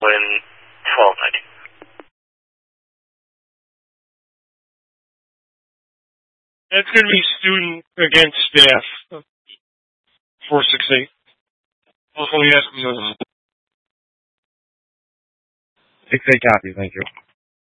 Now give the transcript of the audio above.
When 1290. That's going to be student against staff. 468. Hopefully, yes. 68 copy, thank you.